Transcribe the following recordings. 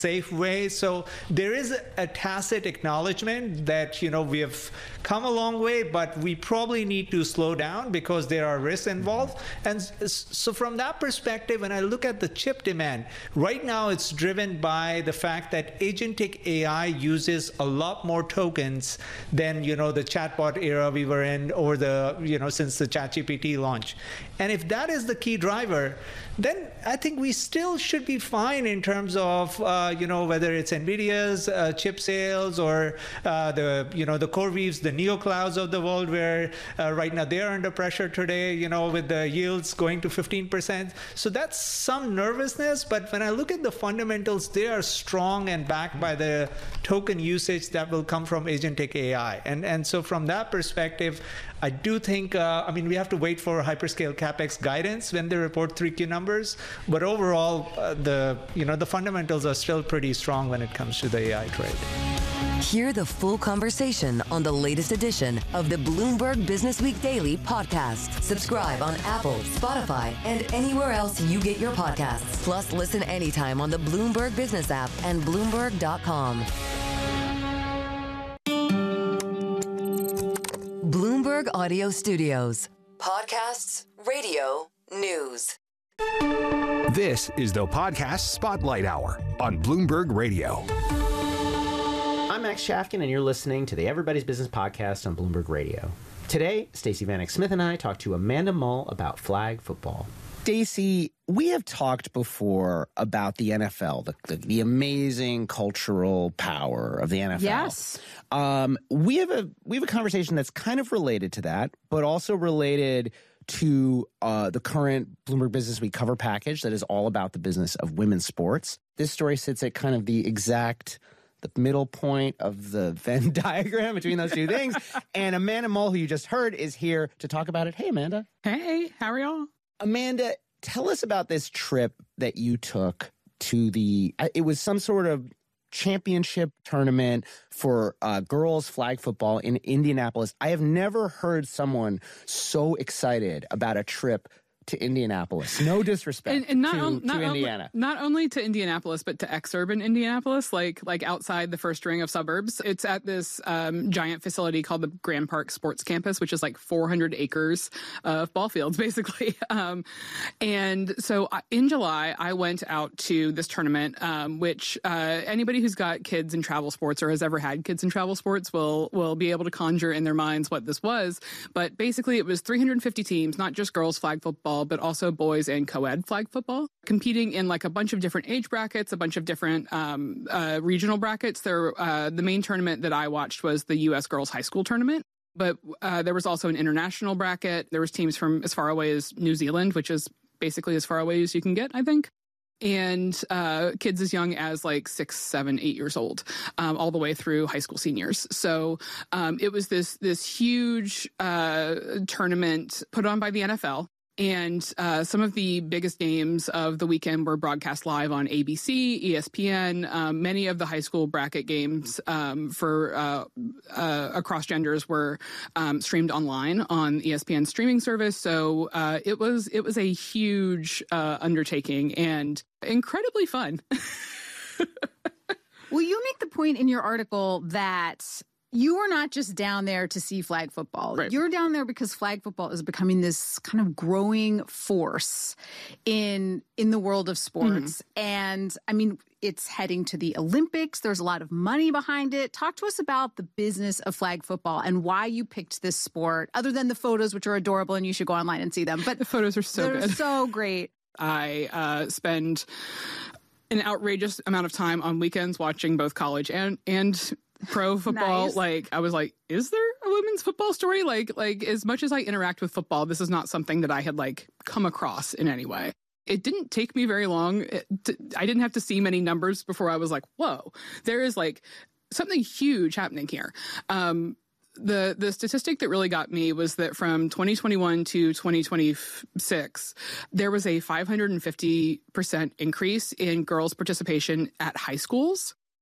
safe way. So there is a tacit acknowledgement that, we have come a long way, but we probably need to slow down because there are risks involved. And so from that perspective, when I look at the chip demand, right now it's driven by the fact that agentic AI uses a lot more tokens than, the chatbot era we were in, or since the ChatGPT launch. And if that is the key driver, then I think we still should be fine in terms of, whether it's NVIDIA's chip sales or the CoreWeaves, the NeoClouds of the world, where right now they're under pressure today, with the yields going to 15%. So that's some nervousness. But when I look at the fundamentals, they are strong and backed by the token usage that will come from agentic AI. And so from that perspective, I do think, we have to wait for hyperscale CapEx guidance when they report 3Q numbers. But overall, the fundamentals are still pretty strong when it comes to the AI trade. Hear the full conversation on the latest edition of the Bloomberg Businessweek Daily podcast. Subscribe on Apple, Spotify, and anywhere else you get your podcasts. Plus, listen anytime on the Bloomberg Business app and Bloomberg.com. Bloomberg Audio Studios. Podcasts, radio, news. This is the Podcast Spotlight Hour on Bloomberg Radio. I'm Max Shafkin, and you're listening to the Everybody's Business Podcast on Bloomberg Radio. Today, Stacey Vanek Smith and I talked to Amanda Mull about flag football. Stacey, we have talked before about the NFL, the amazing cultural power of the NFL. Yes. We have a conversation that's kind of related to that, but also related to the current Bloomberg Businessweek cover package that is all about the business of women's sports. This story sits at kind of the middle point of the Venn diagram between those two things. And Amanda Mull, who you just heard, is here to talk about it. Hey, Amanda. Hey, how are y'all? Amanda, tell us about this trip that you took to it was some sort of championship tournament for girls flag football in Indianapolis. I have never heard someone so excited about a trip to Indianapolis. No disrespect to Indiana. Not only to Indianapolis, but to exurban Indianapolis, like outside the first ring of suburbs. It's at this giant facility called the Grand Park Sports Campus, which is like 400 acres of ball fields, basically. And so in July, I went out to this tournament, which anybody who's got kids in travel sports or has ever had kids in travel sports will be able to conjure in their minds what this was. But basically, it was 350 teams, not just girls flag football, but also boys and co-ed flag football, competing in like a bunch of different age brackets, a bunch of different regional brackets. The main tournament that I watched was the U.S. Girls High School Tournament. But there was also an international bracket. There was teams from as far away as New Zealand, which is basically as far away as you can get, I think. And kids as young as like 6, 7, 8 years old, all the way through high school seniors. So it was this huge tournament put on by the NFL. And some of the biggest games of the weekend were broadcast live on ABC, ESPN. Many of the high school bracket games for across genders were streamed online on ESPN streaming service. So it was a huge undertaking and incredibly fun. Well, you make the point in your article that you were not just down there to see flag football. Right. You're down there because flag football is becoming this kind of growing force in the world of sports. Mm-hmm. And I mean, it's heading to the Olympics. There's a lot of money behind it. Talk to us about the business of flag football and why you picked this sport, other than the photos, which are adorable and you should go online and see them. But the photos are so good. They're so great. I spend an outrageous amount of time on weekends watching both college and pro football. Nice. Like, I was like, is there a women's football story? Like as much as I interact with football, this is not something that I had like come across in any way. It didn't take me very long. I didn't have to see many numbers before I was like, whoa, there is like something huge happening here. The statistic that really got me was that from 2021 to 2026, there was a 550% increase in girls' participation at high schools.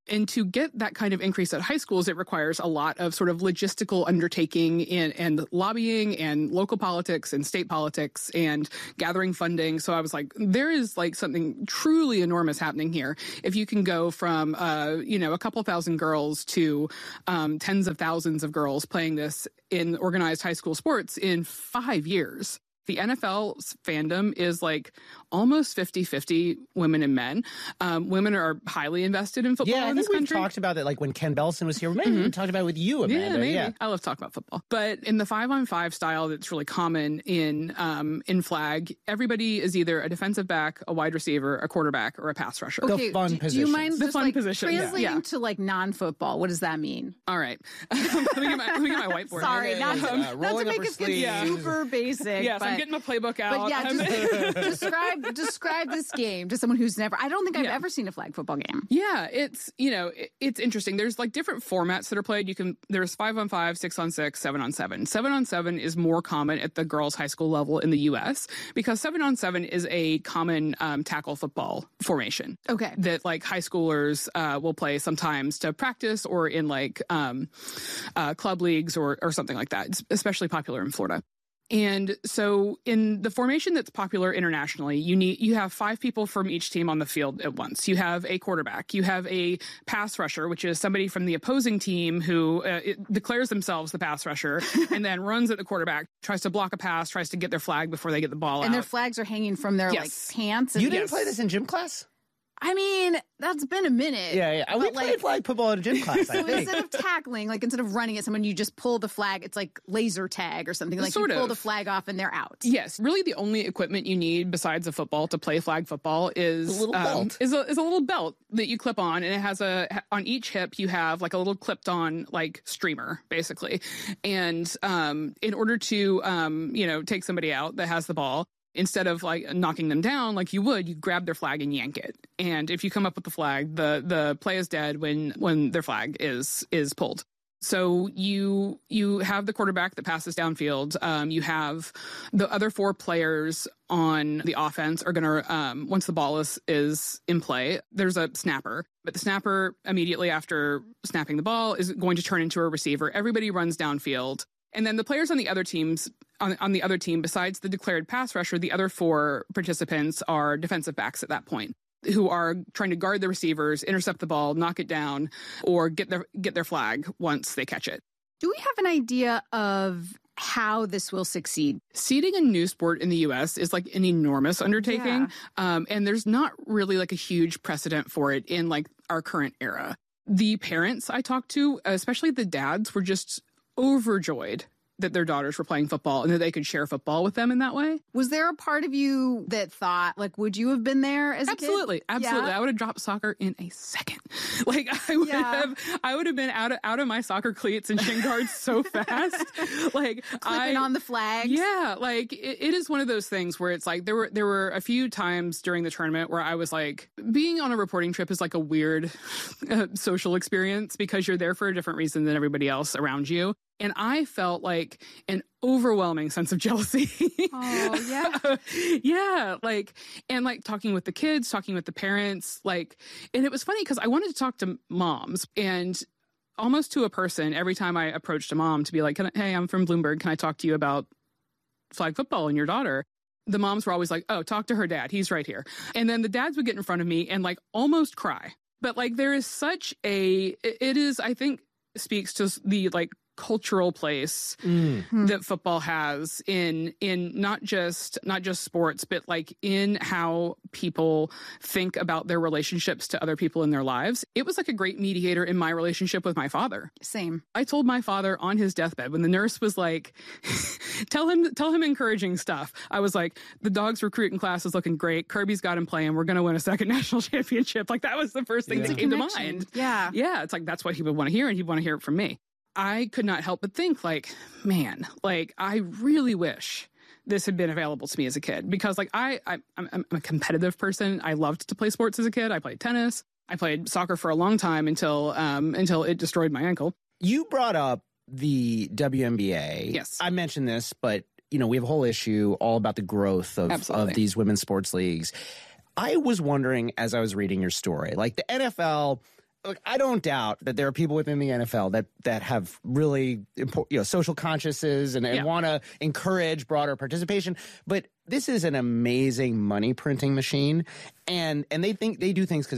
And to get that kind of increase at high schools, it requires a lot of sort of logistical undertaking and lobbying and local politics and state politics and gathering funding. So I was like, there is like something truly enormous happening here. If you can go from, a couple thousand girls to tens of thousands of girls playing this in organized high school sports in 5 years. The NFL's fandom is like almost 50-50 women and men. Women are highly invested in football in this country. We've talked about that, like when Ken Belson was here. Maybe we talked about it with you, Amanda. Yeah, maybe. Yeah. I love talking about football. But in the 5-on-5 style that's really common in flag, everybody is either a defensive back, a wide receiver, a quarterback, or a pass rusher. Okay, the fun do you mind just like positions. translating to like non-football? What does that mean? All right. let me get my whiteboard. Sorry, not to make us get super basic. Yes, I'm getting my playbook out. But yeah, just describe this game to someone who's never. I don't think I've ever seen a flag football game. Yeah, it's it's interesting. There's like different formats that are played. There's 5-on-5, 6-on-6, 7-on-7. 7-on-7 is more common at the girls' high school level in the U.S. because 7-on-7 is a common tackle football formation. Okay, that like high schoolers will play sometimes to practice or in like club leagues or something like that. It's especially popular in Florida. And so in the formation that's popular internationally, you have 5 people from each team on the field at once. You have a quarterback, you have a pass rusher, which is somebody from the opposing team who declares themselves the pass rusher and then runs at the quarterback, tries to block a pass, tries to get their flag before they get the ball out. And their flags are hanging from their like pants. You didn't play this in gym class? I mean, that's been a minute. Yeah. We played flag football in a gym class, I think. Instead of tackling, like instead of running at someone, you just pull the flag. It's like laser tag or something. Like you pull the flag off and they're out. Yes. Really the only equipment you need besides a football to play flag football is a little belt. Is a little belt that you clip on, and it has on each hip you have like a little clipped on like streamer, basically. And in order to take somebody out that has the ball, instead of like knocking them down like you grab their flag and yank it. And if you come up with the flag, the play is dead when their flag is pulled. So you have the quarterback that passes downfield. You have the other 4 players on the offense are going to, once the ball is in play, there's a snapper. But the snapper, immediately after snapping the ball, is going to turn into a receiver. Everybody runs downfield. And then the players on the other teams, on the other team, besides the declared pass rusher, the other 4 participants are defensive backs at that point, who are trying to guard the receivers, intercept the ball, knock it down, or get their flag once they catch it. Do we have an idea of how this will succeed? Seeding a new sport in the U.S. is like an enormous undertaking, and there's not really like a huge precedent for it in like our current era. The parents I talked to, especially the dads, were just overjoyed that their daughters were playing football and that they could share football with them in that way. Was there a part of you that thought, like, would you have been there as a kid? Absolutely. Yeah. I would have dropped soccer in a second. Like I would have been out of my soccer cleats and shin guards so fast. Like clipping on the flags. Yeah. Like it is one of those things where it's like there were a few times during the tournament where I was like, being on a reporting trip is like a weird social experience because you're there for a different reason than everybody else around you. And I felt like an overwhelming sense of jealousy. Oh, yeah. Yeah. Like, and like talking with the kids, talking with the parents, like, and it was funny because I wanted to talk to moms and almost to a person every time I approached a mom to be like, hey, I'm from Bloomberg. Can I talk to you about flag football and your daughter? The moms were always like, oh, talk to her dad. He's right here. And then the dads would get in front of me and like almost cry. But like there is such it is, I think, speaks to the like cultural place that football has in not just sports, but like in how people think about their relationships to other people in their lives. It was like a great mediator in my relationship with my father. Same. I told my father on his deathbed when the nurse was like, tell him encouraging stuff. I was like, the dog's recruiting class is looking great. Kirby's got him playing. We're going to win a second national championship. Like that was the first thing that came to mind. Yeah. Yeah. It's like, that's what he would want to hear. And he'd want to hear it from me. I could not help but think like, man, like I really wish this had been available to me as a kid because like I'm a competitive person. I loved to play sports as a kid. I played tennis. I played soccer for a long time until it destroyed my ankle. You brought up the WNBA. Yes. I mentioned this, but we have a whole issue all about the growth of these women's sports leagues. I was wondering as I was reading your story, like the NFL look, I don't doubt that there are people within the NFL that have really important, social consciences and want to encourage broader participation. But this is an amazing money printing machine, and they think they do things because